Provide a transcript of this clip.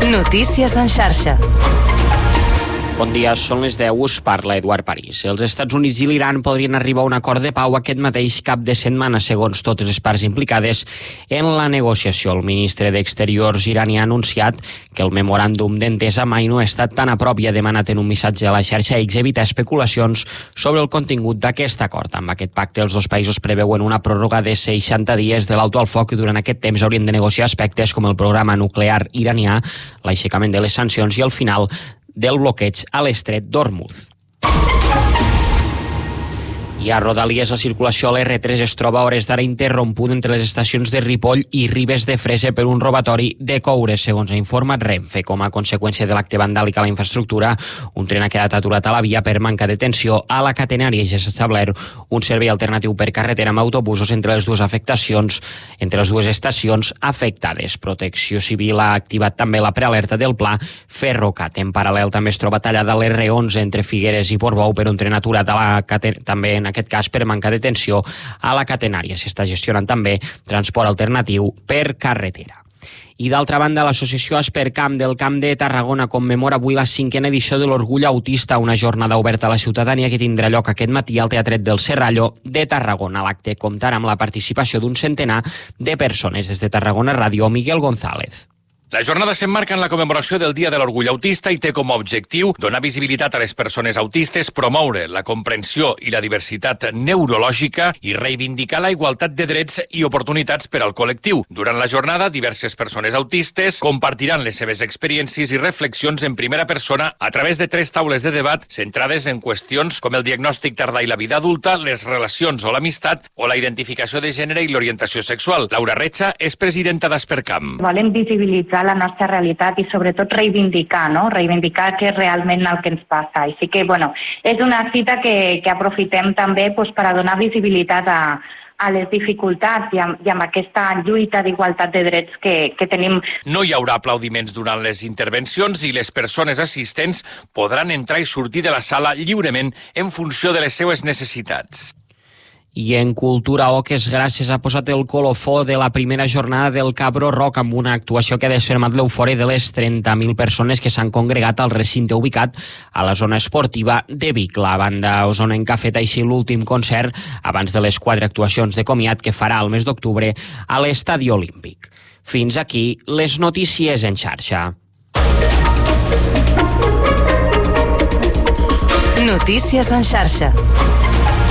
Notícies en xarxa. Bon dia, són les 10, us parla Eduard París. Els Estats Units i l'Iran podrien arribar a un acord de pau aquest mateix cap de setmana, segons totes les parts implicades en la negociació. El ministre d'Exteriors iranià ha anunciat que el memoràndum d'entesa mai no ha estat tan a prop i ha demanat en un missatge a la xarxa X evitar especulacions sobre el contingut d'aquest acord. Amb aquest pacte, els dos països preveuen una pròrroga de 60 dies de l'alto al foc i durant aquest temps haurien de negociar aspectes com el programa nuclear iranià, l'aixecament de les sancions i el final del bloqueig a l'estret d'Hormuz. I a Rodalies, la circulació a l'R3 es troba a hores d'ara interrompuda entre les estacions de Ripoll i Ribes de Freser per un robatori de coure, segons ha informat Renfe. Com a conseqüència de l'acte vandàlic a la infraestructura, un tren ha quedat aturat a la via per manca de tensió a la catenària i ja s'ha establert un servei alternatiu per carretera amb autobusos entre les dues estacions afectades. Protecció Civil ha activat també la prealerta del pla Ferrocat. En paral·lel també es troba tallada l'R11 entre Figueres i Portbou per un tren aturat a la també en aquest cas per manca de tensió a la catenària. S'està gestionant també transport alternatiu per carretera. I d'altra banda, l'associació Aspercam del Camp de Tarragona commemora avui la 5a edició de l'Orgull Autista, una jornada oberta a la ciutadania que tindrà lloc aquest matí al Teatret del Serrallo de Tarragona. L'acte comptarà amb la participació d'un centenar de persones. Des de Tarragona Ràdio, Miguel González. La jornada s'emmarca en la commemoració del Dia de l'Orgull Autista i té com a objectiu donar visibilitat a les persones autistes, promoure la comprensió i la diversitat neurològica i reivindicar la igualtat de drets i oportunitats per al col·lectiu. Durant la jornada, diverses persones autistes compartiran les seves experiències i reflexions en primera persona a través de 3 taules de debat centrades en qüestions com el diagnòstic tardà i la vida adulta, les relacions o l'amistat o la identificació de gènere i l'orientació sexual. Laura Retxa és presidenta d'Aspercam. Volem visibilitzar la nostra realitat i sobretot reivindicar, no? Reivindicar què és realment el que ens passa. Així que, és una cita que aprofitem també per a donar visibilitat a les dificultats i amb aquesta lluita d'igualtat de drets que tenim. No hi haurà aplaudiments durant les intervencions i les persones assistents podran entrar i sortir de la sala lliurement en funció de les seues necessitats. I en cultura, Oques Gràcies ha posat el colofó de la primera jornada del Cabró Rock amb una actuació que ha desfermat l'eufòria de les 30.000 persones que s'han congregat al recinte ubicat a la zona esportiva de Vic. La banda osonenca ha fet així l'últim concert abans de les 4 actuacions de comiat que farà el mes d'octubre a l'Estadi Olímpic. Fins aquí les notícies en xarxa. Notícies en xarxa.